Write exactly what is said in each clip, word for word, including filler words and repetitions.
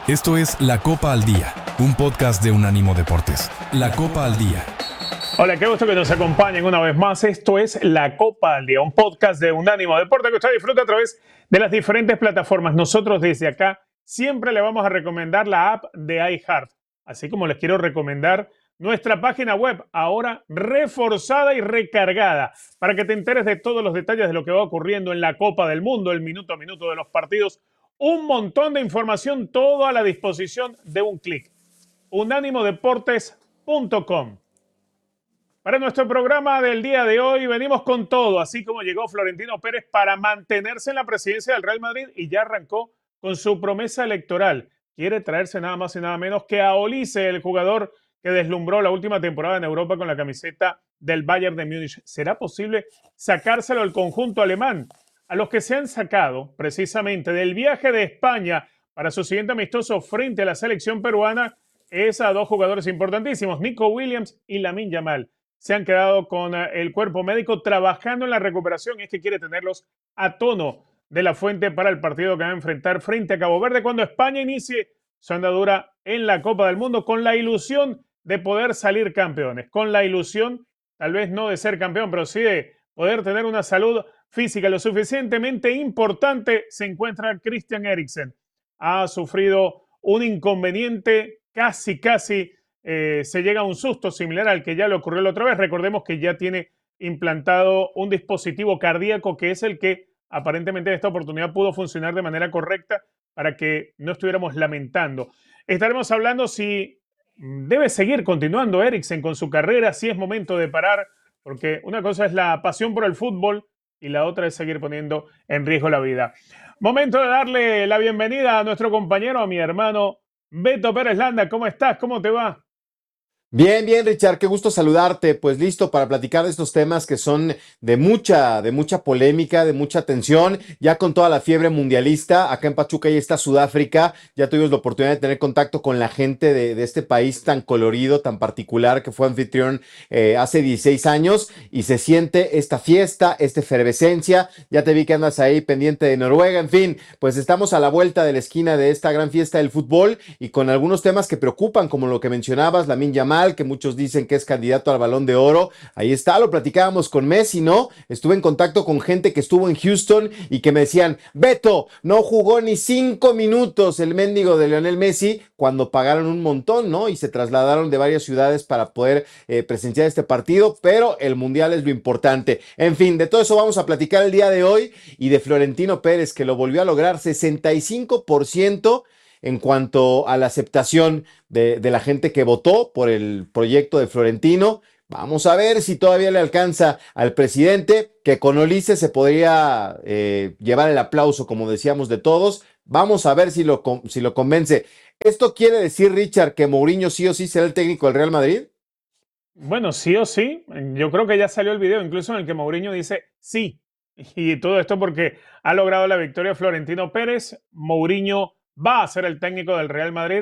Esto es La Copa al Día, un podcast de Unánimo Deportes. La Copa al Día. Hola, qué gusto que nos acompañen una vez más. Esto es La Copa al Día, un podcast de Unánimo Deportes que usted disfruta a través de las diferentes plataformas. Nosotros desde acá siempre le vamos a recomendar la app de iHeart, así como les quiero recomendar nuestra página web, ahora reforzada y recargada, para que te enteres de todos los detalles de lo que va ocurriendo en la Copa del Mundo, el minuto a minuto de los partidos. Un montón de información, todo a la disposición de un clic. unánimo deportes punto com. Para nuestro programa del día de hoy venimos con todo, así como llegó Florentino Pérez para mantenerse en la presidencia del Real Madrid y ya arrancó con su promesa electoral. Quiere traerse nada más y nada menos que a Olise, el jugador que deslumbró la última temporada en Europa con la camiseta del Bayern de Múnich. ¿Será posible sacárselo al conjunto alemán? A los que se han sacado precisamente del viaje de España para su siguiente amistoso frente a la selección peruana es a dos jugadores importantísimos, Nico Williams y Lamine Yamal. Se han quedado con el cuerpo médico trabajando en la recuperación y es que quiere tenerlos a tono de la fuente para el partido que va a enfrentar frente a Cabo Verde cuando España inicie su andadura en la Copa del Mundo con la ilusión de poder salir campeones, con la ilusión tal vez no de ser campeón, pero sí de poder tener una salud física lo suficientemente importante. Se encuentra Christian Eriksen. Ha sufrido un inconveniente, casi, casi eh, se llega a un susto similar al que ya le ocurrió la otra vez. Recordemos que ya tiene implantado un dispositivo cardíaco que es el que aparentemente en esta oportunidad pudo funcionar de manera correcta para que no estuviéramos lamentando. Estaremos hablando si debe seguir continuando Eriksen con su carrera, si es momento de parar, porque una cosa es la pasión por el fútbol y la otra es seguir poniendo en riesgo la vida. Momento de darle la bienvenida a nuestro compañero, a mi hermano Beto Pérez Landa. ¿Cómo estás? ¿Cómo te va? Bien, bien, Richard, qué gusto saludarte. Pues listo para platicar de estos temas que son de mucha, de mucha polémica, de mucha tensión, ya con toda la fiebre mundialista. Acá en Pachuca ya está Sudáfrica, ya tuvimos la oportunidad de tener contacto con la gente de, de este país tan colorido, tan particular, que fue anfitrión eh, hace dieciséis años, y se siente esta fiesta, esta efervescencia. Ya te vi que andas ahí pendiente de Noruega, en fin, pues estamos a la vuelta de la esquina de esta gran fiesta del fútbol y con algunos temas que preocupan, como lo que mencionabas, Lamine Yamal, que muchos dicen que es candidato al Balón de Oro. Ahí está, lo platicábamos con Messi, ¿no? Estuve en contacto con gente que estuvo en Houston y que me decían, Beto, no jugó ni cinco minutos el mendigo de Lionel Messi cuando pagaron un montón, ¿no? Y se trasladaron de varias ciudades para poder eh, presenciar este partido, pero el Mundial es lo importante. En fin, de todo eso vamos a platicar el día de hoy y de Florentino Pérez, que lo volvió a lograr, sesenta y cinco por ciento en cuanto a la aceptación de, de la gente que votó por el proyecto de Florentino. Vamos a ver si todavía le alcanza al presidente, que con Olise se podría eh, llevar el aplauso, como decíamos, de todos. Vamos a ver si lo, si lo convence. ¿Esto quiere decir, Richard, que Mourinho sí o sí será el técnico del Real Madrid? Bueno, sí o sí. Yo creo que ya salió el video, incluso en el que Mourinho dice sí. Y todo esto porque ha logrado la victoria Florentino Pérez. Mourinho va a ser el técnico del Real Madrid,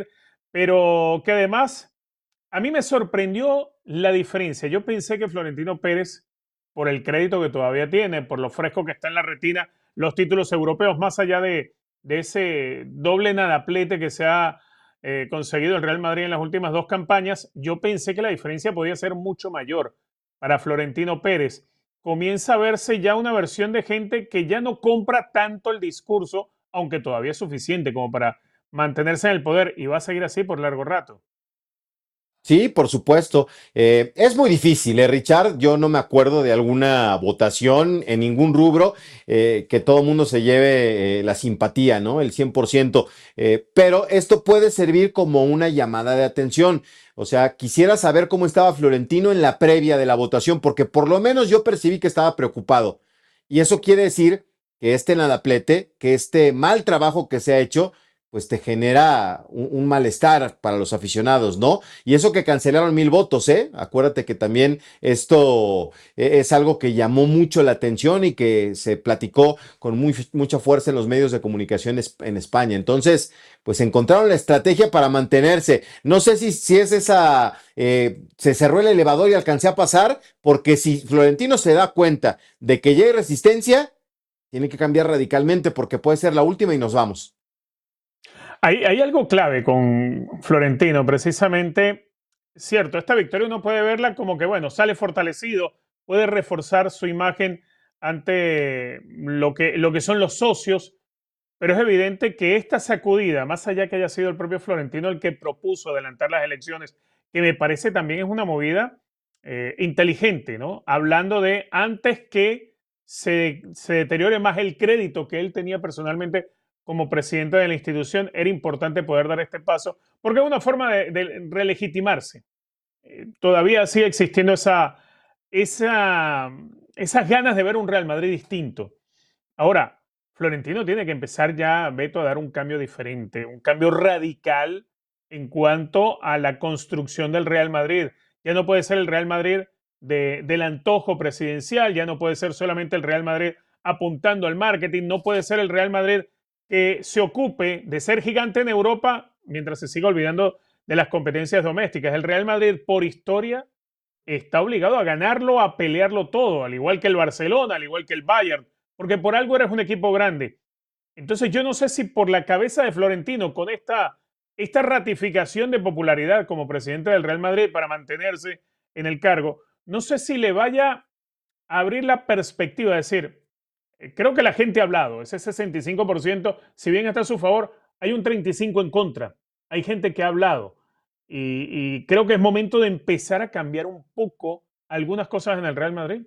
pero que además a mí me sorprendió la diferencia. Yo pensé que Florentino Pérez, por el crédito que todavía tiene, por lo fresco que está en la retina, los títulos europeos, más allá de, de ese doble nadaplete que se ha eh, conseguido el Real Madrid en las últimas dos campañas, yo pensé que la diferencia podía ser mucho mayor para Florentino Pérez. Comienza a verse ya una versión de gente que ya no compra tanto el discurso, aunque todavía es suficiente como para mantenerse en el poder y va a seguir así por largo rato. Sí, por supuesto. Eh, es muy difícil, ¿eh, Richard? Yo no me acuerdo de alguna votación en ningún rubro eh, que todo el mundo se lleve eh, la simpatía, ¿no? El cien por ciento. Eh, pero esto puede servir como una llamada de atención. O sea, quisiera saber cómo estaba Florentino en la previa de la votación, porque por lo menos yo percibí que estaba preocupado. Y eso quiere decir que este nadaplete, que este mal trabajo que se ha hecho, pues te genera un, un malestar para los aficionados, ¿no? Y eso que cancelaron mil votos, ¿eh? Acuérdate que también esto es algo que llamó mucho la atención y que se platicó con muy, mucha fuerza en los medios de comunicación en España. Entonces, pues encontraron la estrategia para mantenerse. No sé si, si es esa, eh, se cerró el elevador y alcancé a pasar, porque si Florentino se da cuenta de que ya hay resistencia, tiene que cambiar radicalmente porque puede ser la última y nos vamos. Hay, hay algo clave con Florentino, precisamente, cierto, esta victoria uno puede verla como que, bueno, sale fortalecido, puede reforzar su imagen ante lo que, lo que son los socios, pero es evidente que esta sacudida, más allá que haya sido el propio Florentino el que propuso adelantar las elecciones, que me parece también es una movida eh, inteligente, ¿no? Hablando de antes que se, se deteriore más el crédito que él tenía personalmente como presidente de la institución, era importante poder dar este paso, porque es una forma de, de relegitimarse. Eh, todavía sigue existiendo esa, esa, esas ganas de ver un Real Madrid distinto. Ahora, Florentino tiene que empezar ya, Beto, a dar un cambio diferente, un cambio radical en cuanto a la construcción del Real Madrid. Ya no puede ser el Real Madrid de, del antojo presidencial, ya no puede ser solamente el Real Madrid apuntando al marketing, no puede ser el Real Madrid que se ocupe de ser gigante en Europa mientras se siga olvidando de las competencias domésticas. El Real Madrid, por historia, está obligado a ganarlo, a pelearlo todo, al igual que el Barcelona, al igual que el Bayern, porque por algo eres un equipo grande. Entonces yo no sé si por la cabeza de Florentino, con esta, esta ratificación de popularidad como presidente del Real Madrid para mantenerse en el cargo, no sé si le vaya a abrir la perspectiva, es decir, eh, creo que la gente ha hablado, ese sesenta y cinco por ciento, si bien está a su favor, hay un treinta y cinco por ciento en contra. Hay gente que ha hablado y, y creo que es momento de empezar a cambiar un poco algunas cosas en el Real Madrid.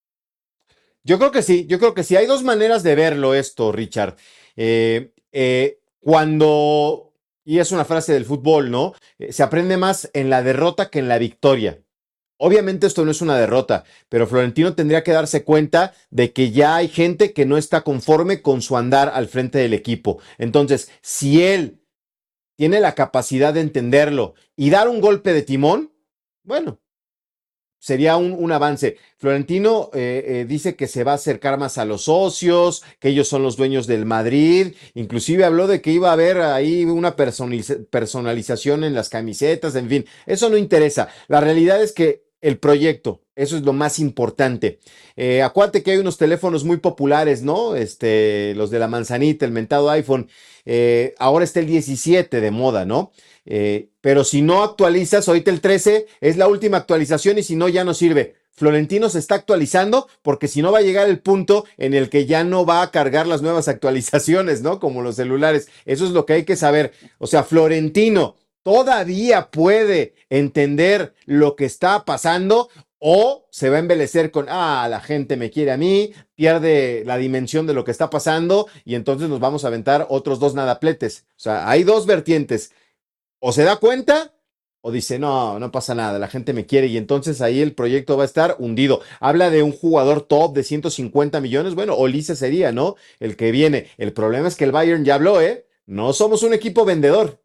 Yo creo que sí, yo creo que sí. Hay dos maneras de verlo esto, Richard. Eh, eh, cuando, y es una frase del fútbol, ¿no? Eh, se aprende más en la derrota que en la victoria. Obviamente esto no es una derrota, pero Florentino tendría que darse cuenta de que ya hay gente que no está conforme con su andar al frente del equipo. Entonces, si él tiene la capacidad de entenderlo y dar un golpe de timón, bueno, sería un, un avance. Florentino eh, eh, dice que se va a acercar más a los socios, que ellos son los dueños del Madrid. Inclusive habló de que iba a haber ahí una personaliz- personalización en las camisetas, en fin, eso no interesa. La realidad es que el proyecto, eso es lo más importante. Eh, acuérdate que hay unos teléfonos muy populares, ¿no? Este, los de la manzanita, el mentado iPhone. Eh, ahora está el diecisiete de moda, ¿no? Eh, pero si no actualizas, ahorita el trece es la última actualización y si no, ya no sirve. Florentino se está actualizando porque si no va a llegar el punto en el que ya no va a cargar las nuevas actualizaciones, ¿no? Como los celulares. Eso es lo que hay que saber. O sea, Florentino todavía puede entender lo que está pasando o se va a embelecer con, ah, la gente me quiere a mí, pierde la dimensión de lo que está pasando y entonces nos vamos a aventar otros dos nadapletes. O sea, hay dos vertientes. O se da cuenta o dice, no, no pasa nada, la gente me quiere y entonces ahí el proyecto va a estar hundido. Habla de un jugador top de ciento cincuenta millones, bueno, Olise sería, ¿no? El que viene. El problema es que el Bayern ya habló, ¿eh? No somos un equipo vendedor.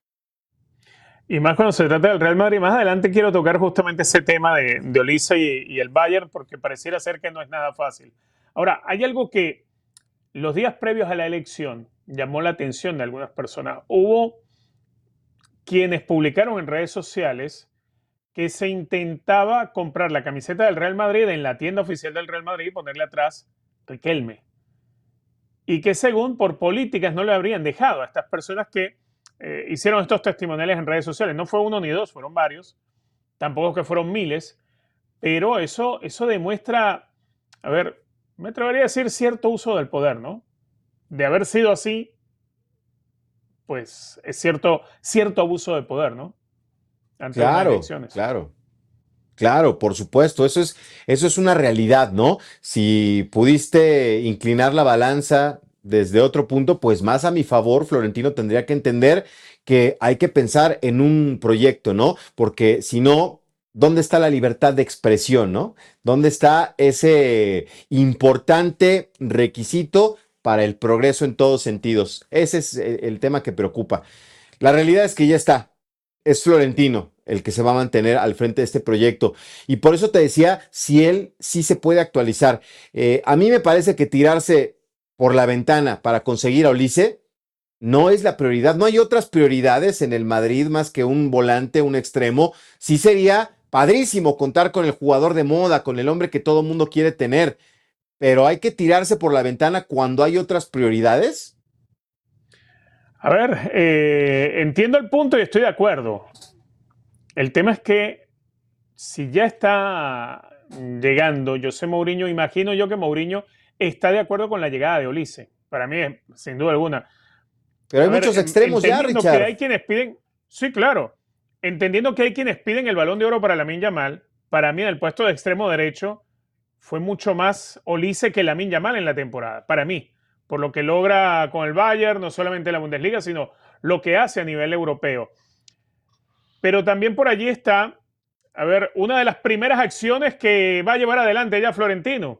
Y más cuando se trata del Real Madrid, más adelante quiero tocar justamente ese tema de, de Olise y, y el Bayern, porque pareciera ser que no es nada fácil. Ahora, hay algo que los días previos a la elección llamó la atención de algunas personas. Hubo quienes publicaron en redes sociales que se intentaba comprar la camiseta del Real Madrid en la tienda oficial del Real Madrid y ponerle atrás Riquelme. Y que según por políticas no le habrían dejado a estas personas que eh, hicieron estos testimoniales en redes sociales. No fue uno ni dos, fueron varios. Tampoco que fueron miles. Pero eso, eso demuestra, a ver, me atrevería a decir cierto uso del poder, ¿no? De haber sido así, pues es cierto, cierto abuso de poder, ¿no? Ante unas Claro, elecciones. claro. Claro, por supuesto, eso es, eso es una realidad, ¿no? Si pudiste inclinar la balanza desde otro punto, pues más a mi favor, Florentino tendría que entender que hay que pensar en un proyecto, ¿no? Porque si no, ¿dónde está la libertad de expresión, ¿no? ¿Dónde está ese importante requisito para el progreso en todos sentidos? Ese es el el tema que preocupa. La realidad es que ya está. Es Florentino el que se va a mantener al frente de este proyecto. Y por eso te decía, si él sí se puede actualizar. Eh, a mí me parece que tirarse por la ventana para conseguir a Olise no es la prioridad. No hay otras prioridades en el Madrid más que un volante, un extremo. Sí sería padrísimo contar con el jugador de moda, con el hombre que todo mundo quiere tener. Pero hay que tirarse por la ventana cuando hay otras prioridades. A ver, eh, entiendo el punto y estoy de acuerdo. El tema es que si ya está llegando José Mourinho, imagino yo que Mourinho está de acuerdo con la llegada de Olise. Para mí, es, sin duda alguna. Pero hay A ver, muchos en- extremos ya, entendiendo que Richard. hay quienes piden, sí, claro, entendiendo que hay quienes piden el Balón de Oro para Lamine Yamal, para mí en el puesto de extremo derecho fue mucho más Olise que Lamine Yamal en la temporada, para mí, por lo que logra con el Bayern, no solamente en la Bundesliga, sino lo que hace a nivel europeo. Pero también por allí está, a ver, una de las primeras acciones que va a llevar adelante ya Florentino,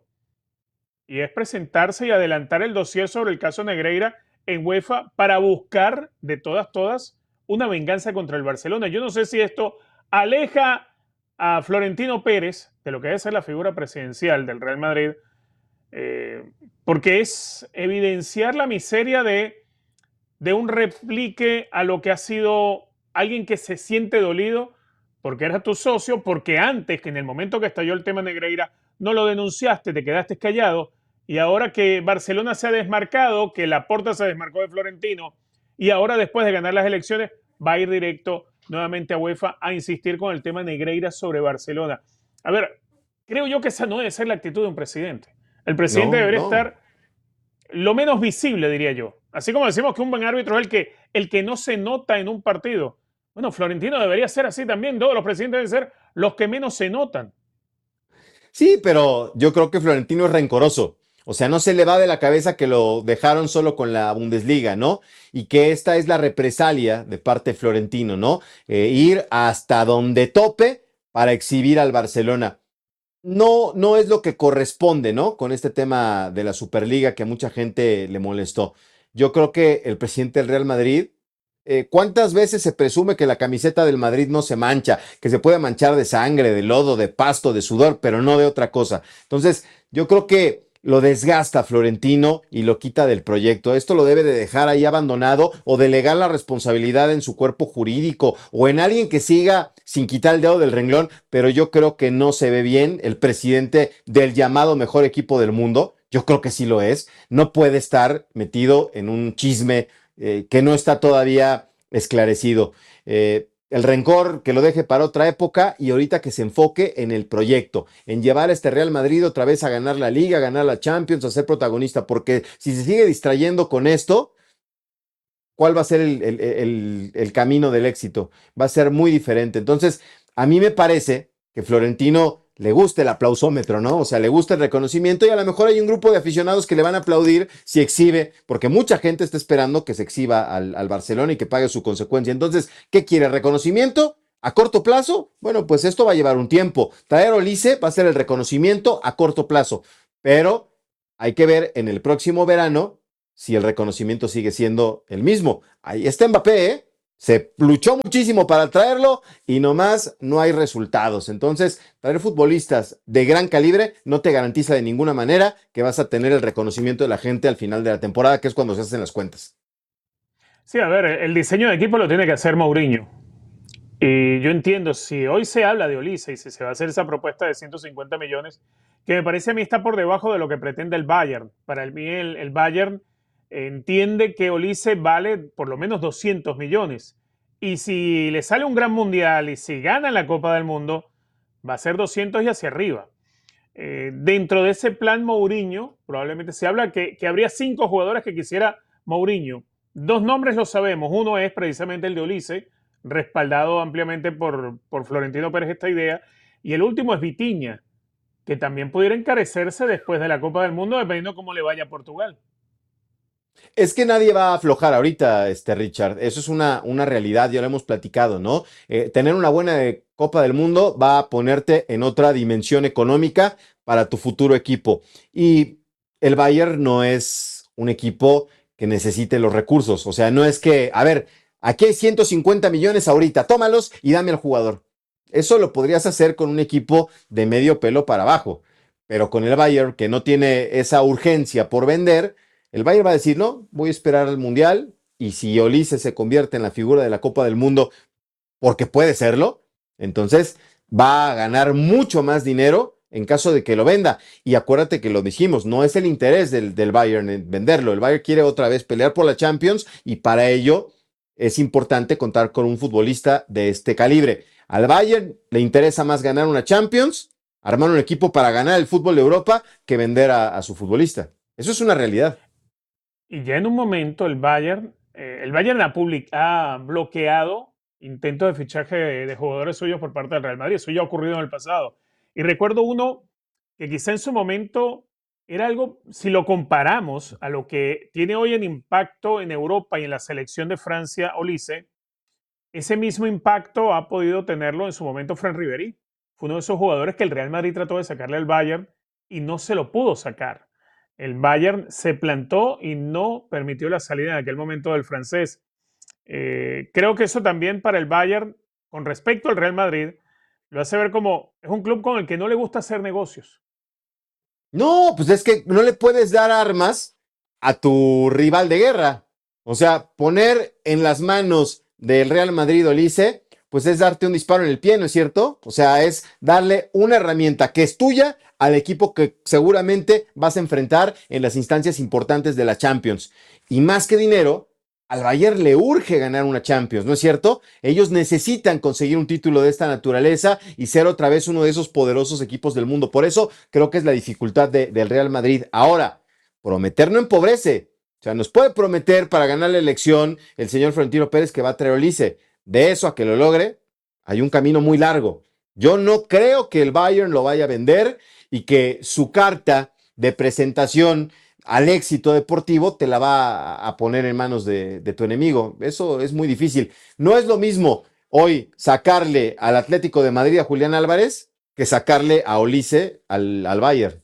y es presentarse y adelantar el dossier sobre el caso Negreira en UEFA para buscar de todas, todas, una venganza contra el Barcelona. Yo no sé si esto aleja a Florentino Pérez de lo que debe ser la figura presidencial del Real Madrid, eh, porque es evidenciar la miseria de, de un replique a lo que ha sido alguien que se siente dolido porque era tu socio, porque antes, que en el momento que estalló el tema Negreira, no lo denunciaste, te quedaste callado, y ahora que Barcelona se ha desmarcado, que Laporta se desmarcó de Florentino, y ahora después de ganar las elecciones, va a ir directo nuevamente a UEFA a insistir con el tema Negreira sobre Barcelona. A ver, creo yo que esa no debe ser la actitud de un presidente. El presidente No, debería no. estar lo menos visible, diría yo. Así como decimos que un buen árbitro es el que, el que no se nota en un partido. Bueno, Florentino debería ser así también. Todos los presidentes deben ser los que menos se notan. Sí, pero yo creo que Florentino es rencoroso. O sea, no se le va de la cabeza que lo dejaron solo con la Bundesliga, ¿no? Y que esta es la represalia de parte de Florentino, ¿no? Eh, ir hasta donde tope para exhibir al Barcelona. No, no es lo que corresponde, ¿no? Con este tema de la Superliga que a mucha gente le molestó. Yo creo que el presidente del Real Madrid, eh, ¿cuántas veces se presume que la camiseta del Madrid no se mancha, que se puede manchar de sangre, de lodo, de pasto, de sudor, pero no de otra cosa? Entonces, yo creo que lo desgasta Florentino y lo quita del proyecto. Esto lo debe de dejar ahí abandonado o delegar la responsabilidad en su cuerpo jurídico o en alguien que siga sin quitar el dedo del renglón, pero yo creo que no se ve bien el presidente del llamado mejor equipo del mundo. Yo creo que sí lo es. No puede estar metido en un chisme eh, que no está todavía esclarecido. Eh, el rencor que lo deje para otra época y ahorita que se enfoque en el proyecto, en llevar a este Real Madrid otra vez a ganar la Liga, a ganar la Champions, a ser protagonista, porque si se sigue distrayendo con esto, ¿cuál va a ser el, el, el, el camino del éxito? Va a ser muy diferente. Entonces, a mí me parece que Florentino le gusta el aplausómetro, ¿no? O sea, le gusta el reconocimiento y a lo mejor hay un grupo de aficionados que le van a aplaudir si exhibe, porque mucha gente está esperando que se exhiba al, al Barcelona y que pague su consecuencia. Entonces, ¿qué quiere? ¿Reconocimiento? ¿A corto plazo? Bueno, pues esto va a llevar un tiempo. Traer a Olise va a ser el reconocimiento a corto plazo, pero hay que ver en el próximo verano si el reconocimiento sigue siendo el mismo. Ahí está Mbappé, ¿eh? Se luchó muchísimo para traerlo y nomás no hay resultados. Entonces, traer futbolistas de gran calibre no te garantiza de ninguna manera que vas a tener el reconocimiento de la gente al final de la temporada, que es cuando se hacen las cuentas. Sí, a ver, el diseño de equipo lo tiene que hacer Mourinho. Y yo entiendo, si hoy se habla de Olise y si se va a hacer esa propuesta de ciento cincuenta millones, que me parece a mí está por debajo de lo que pretende el Bayern. Para mí el, el Bayern entiende que Olise vale por lo menos doscientos millones. Y si le sale un gran mundial y si gana la Copa del Mundo, va a ser doscientos y hacia arriba. Eh, dentro de ese plan Mourinho, probablemente se habla que, que habría cinco jugadores que quisiera Mourinho. Dos nombres lo sabemos. Uno es precisamente el de Olise, respaldado ampliamente por, por Florentino Pérez esta idea. Y el último es Vitinha, que también pudiera encarecerse después de la Copa del Mundo, dependiendo cómo le vaya a Portugal. Es que nadie va a aflojar ahorita, este Richard. Eso es una, una realidad, ya lo hemos platicado, ¿no? Eh, tener una buena eh, Copa del Mundo va a ponerte en otra dimensión económica para tu futuro equipo. Y el Bayern no es un equipo que necesite los recursos. O sea, no es que, a ver, aquí hay ciento cincuenta millones ahorita, tómalos y dame al jugador. Eso lo podrías hacer con un equipo de medio pelo para abajo. Pero con el Bayern, que no tiene esa urgencia por vender, el Bayern va a decir, no, voy a esperar al Mundial y si Olise se convierte en la figura de la Copa del Mundo, porque puede serlo, entonces va a ganar mucho más dinero en caso de que lo venda. Y acuérdate que lo dijimos, no es el interés del, del Bayern en venderlo. El Bayern quiere otra vez pelear por la Champions y para ello es importante contar con un futbolista de este calibre. Al Bayern le interesa más ganar una Champions, armar un equipo para ganar el fútbol de Europa, que vender a, a su futbolista. Eso es una realidad. Y ya en un momento el Bayern, eh, el Bayern ha, public- ha bloqueado intentos de fichaje de, de jugadores suyos por parte del Real Madrid. Eso ya ha ocurrido en el pasado. Y recuerdo uno que quizá en su momento era algo, si lo comparamos a lo que tiene hoy en impacto en Europa y en la selección de Francia, Olise, ese mismo impacto ha podido tenerlo en su momento Fran Ribéry. Fue uno de esos jugadores que el Real Madrid trató de sacarle al Bayern y no se lo pudo sacar. El Bayern se plantó y no permitió la salida en aquel momento del francés. Eh, creo que eso también para el Bayern, con respecto al Real Madrid, lo hace ver como es un club con el que no le gusta hacer negocios. No, pues es que no le puedes dar armas a tu rival de guerra. O sea, poner en las manos del Real Madrid Olise, pues es darte un disparo en el pie, ¿no es cierto? O sea, es darle una herramienta que es tuya al equipo que seguramente vas a enfrentar en las instancias importantes de la Champions. Y más que dinero, al Bayern le urge ganar una Champions, ¿no es cierto? Ellos necesitan conseguir un título de esta naturaleza y ser otra vez uno de esos poderosos equipos del mundo. Por eso creo que es la dificultad de, del Real Madrid. Ahora, prometer no empobrece. O sea, nos puede prometer para ganar la elección el señor Florentino Pérez que va a traer Olise. De eso a que lo logre, hay un camino muy largo. Yo no creo que el Bayern lo vaya a vender y que su carta de presentación al éxito deportivo te la va a poner en manos de, de tu enemigo. Eso es muy difícil. No es lo mismo hoy sacarle al Atlético de Madrid a Julián Álvarez que sacarle a Olise al, al Bayern.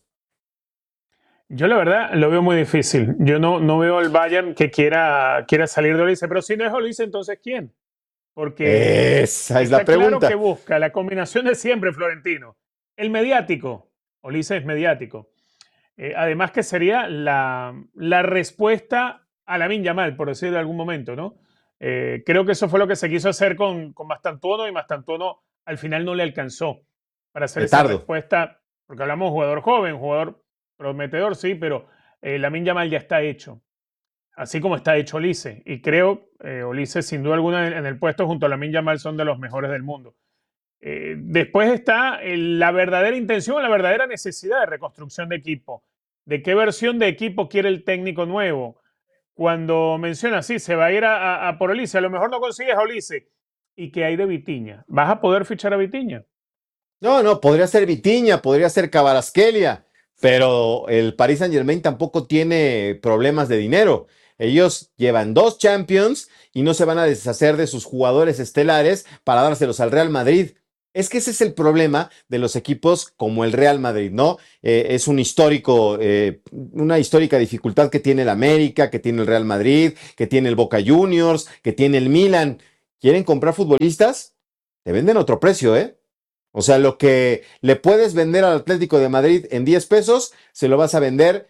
Yo la verdad lo veo muy difícil. Yo no, no veo al Bayern que quiera, quiera salir de Olise, pero si no es Olise, entonces ¿quién? Porque Esa es la está claro pregunta. que busca la combinación de siempre, Florentino. El mediático. Olise es mediático. Eh, además que sería la, la respuesta a Lamine Yamal, por decir de algún momento, ¿no? Eh, creo que eso fue lo que se quiso hacer con, con Mastantuono y Mastantuono al final no le alcanzó para hacer esa Petardo. respuesta, porque hablamos de un jugador joven, jugador prometedor, sí, pero eh, Lamine Yamal ya está hecho, así como está hecho Olise. Y creo, eh, Olise sin duda alguna en el puesto junto a Lamine Yamal son de los mejores del mundo. Eh, después está el, la verdadera intención, la verdadera necesidad de reconstrucción de equipo. ¿De qué versión de equipo quiere el técnico nuevo? Cuando menciona, sí, se va a ir a, a, a por Olise, a lo mejor no consigues a Olise. ¿Y qué hay de Vitinha? ¿Vas a poder fichar a Vitinha? No, no, podría ser Vitinha, podría ser Kvaratskhelia, pero el Paris Saint-Germain tampoco tiene problemas de dinero. Ellos llevan dos Champions y no se van a deshacer de sus jugadores estelares para dárselos al Real Madrid. Es que ese es el problema de los equipos como el Real Madrid, ¿no? Eh, es un histórico, eh, una histórica dificultad que tiene el América, que tiene el Real Madrid, que tiene el Boca Juniors, que tiene el Milan. ¿Quieren comprar futbolistas? Te venden a otro precio, ¿eh? O sea, lo que le puedes vender al Atlético de Madrid en diez pesos, se lo vas a vender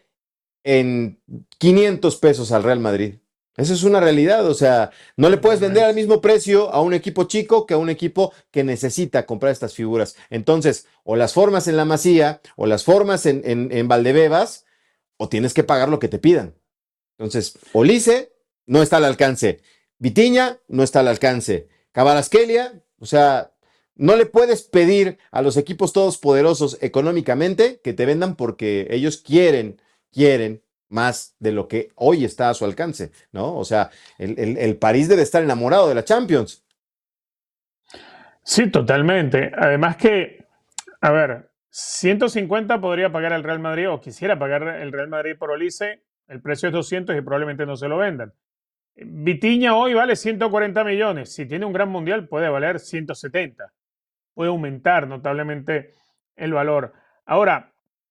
en quinientos pesos al Real Madrid. Eso es una realidad, o sea, no le puedes vender al mismo precio a un equipo chico que a un equipo que necesita comprar estas figuras. Entonces, o las formas en la Masía, o las formas en, en, en Valdebebas, o tienes que pagar lo que te pidan. Entonces, Olise no está al alcance. Vitinha no está al alcance. Kvaratskhelia, o sea, no le puedes pedir a los equipos todos poderosos económicamente que te vendan porque ellos quieren, quieren más de lo que hoy está a su alcance, ¿no? O sea, el, el, el París debe estar enamorado de la Champions. Sí, totalmente. Además que, a ver, ciento cincuenta podría pagar el Real Madrid o quisiera pagar el Real Madrid por Olise. El precio es doscientos y probablemente no se lo vendan. Vitinha hoy vale ciento cuarenta millones. Si tiene un gran mundial puede valer ciento setenta. Puede aumentar notablemente el valor. Ahora,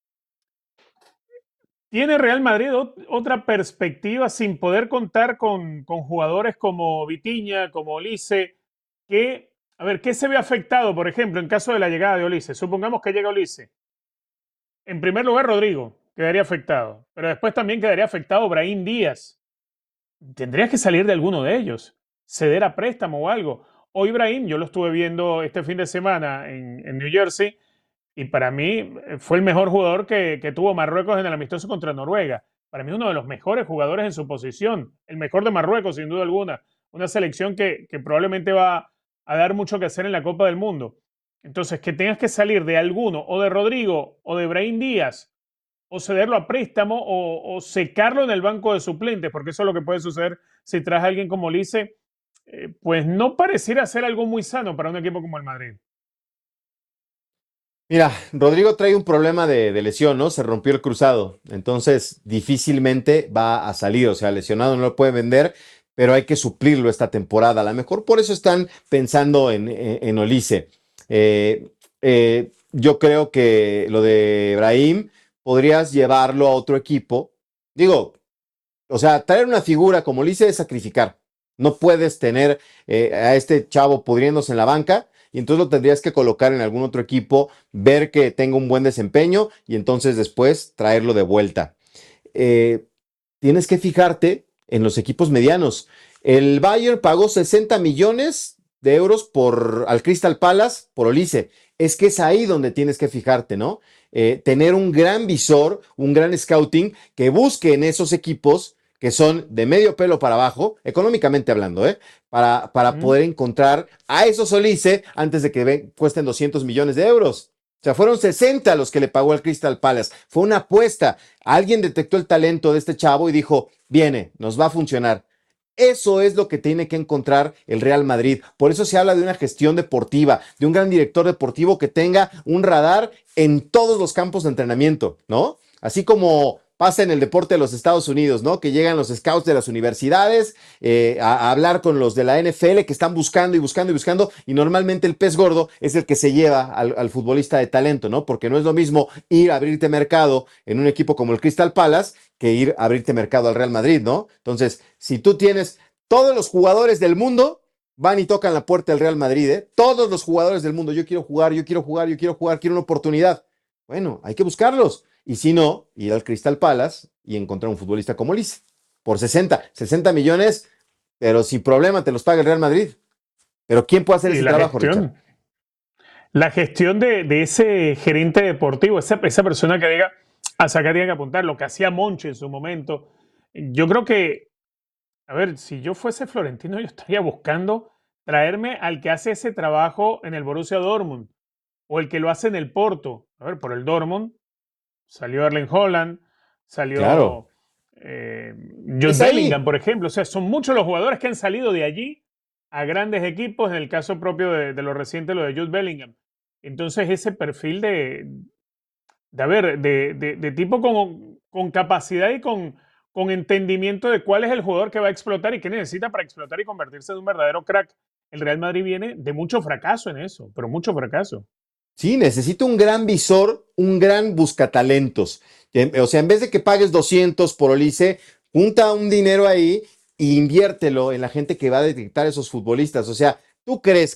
¿tiene Real Madrid otra perspectiva sin poder contar con, con jugadores como Vitinha, como Olise? Que, a ver, ¿qué se ve afectado, por ejemplo, en caso de la llegada de Olise? Supongamos que llega Olise. En primer lugar, Rodrigo quedaría afectado, pero después también quedaría afectado Brahim Díaz. Tendrías que salir de alguno de ellos, ceder a préstamo o algo. Hoy Brahim, yo lo estuve viendo este fin de semana en, en New Jersey, Y para mí eh, fue el mejor jugador que, que tuvo Marruecos en el amistoso contra Noruega. Para mí uno de los mejores jugadores en su posición. El mejor de Marruecos, sin duda alguna. Una selección que, que probablemente va a dar mucho que hacer en la Copa del Mundo. Entonces, que tengas que salir de alguno, o de Rodrigo, o de Brahim Díaz, o cederlo a préstamo, o, o secarlo en el banco de suplentes, porque eso es lo que puede suceder si traes a alguien como Lice, eh, pues no pareciera ser algo muy sano para un equipo como el Madrid. Mira, Rodrigo trae un problema de, de lesión, ¿no? Se rompió el cruzado, entonces difícilmente va a salir, o sea, lesionado no lo puede vender, pero hay que suplirlo esta temporada. A lo mejor por eso están pensando en, en, en Olise. Eh, eh, yo creo que lo de Brahim podrías llevarlo a otro equipo. Digo, o sea, traer una figura como Olise es sacrificar. No puedes tener eh, a este chavo pudriéndose en la banca y entonces lo tendrías que colocar en algún otro equipo, ver que tenga un buen desempeño y entonces después traerlo de vuelta. Eh, tienes que fijarte en los equipos medianos. El Bayern pagó sesenta millones de euros por, al Crystal Palace por Olise. Es que es ahí donde tienes que fijarte, ¿no? Eh, tener un gran visor, un gran scouting que busque en esos equipos que son de medio pelo para abajo, económicamente hablando, ¿eh? Para, para Mm. poder encontrar a esos Olise antes de que ve, cuesten doscientos millones de euros. O sea, fueron sesenta los que le pagó al Crystal Palace. Fue una apuesta. Alguien detectó el talento de este chavo y dijo, viene, nos va a funcionar. Eso es lo que tiene que encontrar el Real Madrid. Por eso se habla de una gestión deportiva, de un gran director deportivo que tenga un radar en todos los campos de entrenamiento, ¿no? Así como pasa en el deporte de los Estados Unidos, ¿no? Que llegan los scouts de las universidades eh, a, a hablar con los de la N F L que están buscando y buscando y buscando y normalmente el pez gordo es el que se lleva al, al futbolista de talento, ¿no? Porque no es lo mismo ir a abrirte mercado en un equipo como el Crystal Palace que ir a abrirte mercado al Real Madrid, ¿no? Entonces, si tú tienes todos los jugadores del mundo, van y tocan la puerta del Real Madrid, ¿eh? Todos los jugadores del mundo, yo quiero jugar, yo quiero jugar, yo quiero jugar, quiero una oportunidad. Bueno, hay que buscarlos. Y si no, ir al Crystal Palace y encontrar un futbolista como Lice. Por sesenta, sesenta millones, pero sin problema te los paga el Real Madrid. Pero ¿quién puede hacer Y ese la trabajo, gestión, Richard? la gestión de, de ese gerente deportivo, esa, esa persona que diga, hasta acá tiene que apuntar, lo que hacía Monchi en su momento. Yo creo que, a ver, si yo fuese Florentino, yo estaría buscando traerme al que hace ese trabajo en el Borussia Dortmund o el que lo hace en el Porto. A ver, por el Dortmund salió Erling Haaland, Claro. salió eh, Jude Es Bellingham, ahí. por ejemplo. O sea, son muchos los jugadores que han salido de allí a grandes equipos, en el caso propio de, de lo reciente, lo de Jude Bellingham. Entonces, ese perfil de, de a ver, de, de, de tipo con, con capacidad y con, con entendimiento de cuál es el jugador que va a explotar y qué necesita para explotar y convertirse en un verdadero crack. El Real Madrid viene de mucho fracaso en eso, pero mucho fracaso. Sí, necesito un gran visor, un gran buscatalentos. O sea, en vez de que pagues doscientos por Olise, junta un dinero ahí e inviértelo en la gente que va a detectar esos futbolistas. O sea, ¿tú crees